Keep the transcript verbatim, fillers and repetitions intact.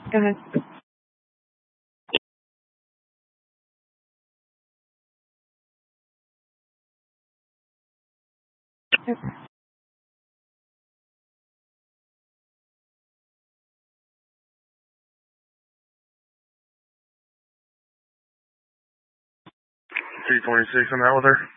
Go ahead. Yep. three twenty-six, I'm out with her.